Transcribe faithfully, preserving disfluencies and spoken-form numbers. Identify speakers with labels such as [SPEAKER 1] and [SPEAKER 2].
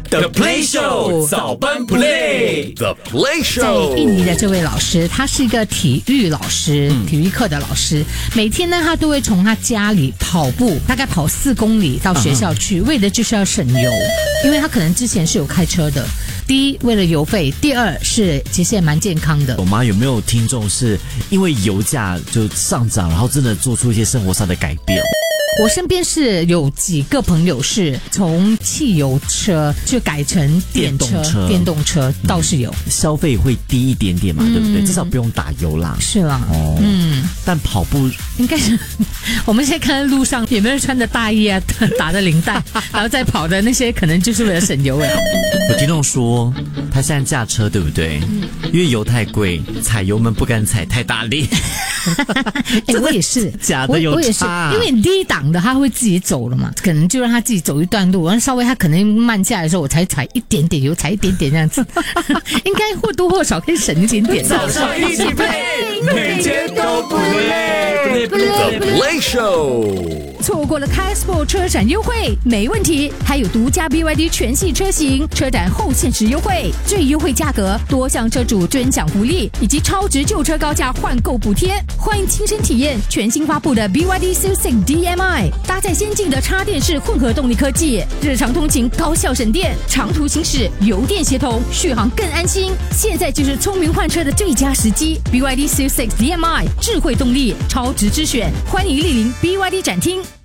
[SPEAKER 1] The Play Show 早班 Play The Play Show
[SPEAKER 2] 在印尼的这位老师，他是一个体育老师，嗯、体育课的老师。每天呢，他都会从他家里跑步，大概跑四公里到学校去，uh-huh. 为的就是要省油，因为他可能之前是有开车的。第一，为了油费；第二是其实也蛮健康的。
[SPEAKER 3] 我妈有没有听众是因为油价就上涨，然后真的做出一些生活上的改变？
[SPEAKER 2] 我身边是有几个朋友是从汽油车就改成电车、电动车，电动车倒是有、
[SPEAKER 3] 嗯、消费会低一点点嘛，嗯、对不对？至少不用打油啦。
[SPEAKER 2] 是啦，
[SPEAKER 3] 哦，嗯，但跑步
[SPEAKER 2] 应该是我们现在看到路上有没有人穿的大衣啊，打的领带，然后再跑的那些，可能就是为了省油了。
[SPEAKER 3] 有听众说，他现在驾车对不对？嗯、因为油太贵，踩油门不敢踩太大力。
[SPEAKER 2] 哎、欸，我也是，
[SPEAKER 3] 假的有差、啊、
[SPEAKER 2] 我, 我也是，因为你低档的他会自己走了嘛，可能就让他自己走一段路，然后稍微他可能慢下来的时候，我才踩一点点油，踩一点点这样子，应该或多或少可以省一点点。
[SPEAKER 1] 早上一起 play， 每天都不累 ，The Play Show。
[SPEAKER 2] 错过了 K-Sport 车展优惠没问题，还有独家 B Y D 全系车型车展后限时优惠，最优惠价格，多项车主尊享福利，以及超值旧车高价换购补贴。欢迎亲身体验全新发布的 B Y D S U S I C D M I， 搭载先进的插电式混合动力科技，日常通勤高效省电，长途行驶油电协同，续航更安心。现在就是聪明换车的最佳时机 ，B Y D S U S I C D M I 智慧动力，超值之选，欢迎莅临 B Y D 展厅。